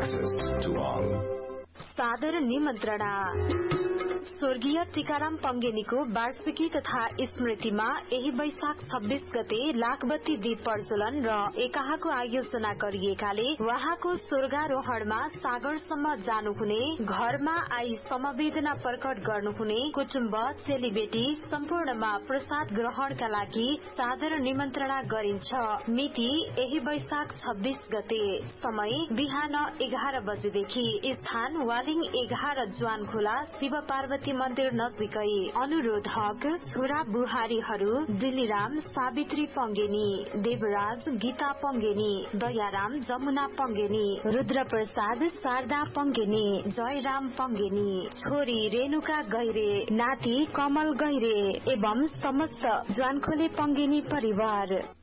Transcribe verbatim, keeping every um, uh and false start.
access to all. सादर निमन्त्रणा स्वर्गीय टीकाराम पंगेनीको वार्षिकी तथा स्मृतिमा यही वैशाख छब्बीस गते लाखबत्ती दीप प्रज्वलन र एकाहाको आयोजना गरिएकाले वहाँको स्वर्गारोहणमा सागरसम्म जानुहुने, घरमा आई समवेदना प्रकट गर्नुहुने कुटुम्ब चेलीबेटी सम्पूर्णमा प्रसाद ग्रहणका लागि सादर निमन्त्रणा गरिन्छ। मिति यही वैशाख छब्बीस गते, समय बिहान एघार बजेदेखि, स्थान वालिङ एघार ज्वान खोला शिव पार्वती मन्दिर नजिकै। अनुरोधक छोरा बुहारीहरू दिल्लीराम सावित्री पंगेनी, देवराज गीता पंगेनी, दयाराम जमुना पंगेनी, रुद्रप्रसाद शारदा पंगेनी, जयराम पंगेनी, छोरी रेणुका गैरे, नाति कमल गैरे एवं समस्त ज्वानखोले पंगेनी परिवार।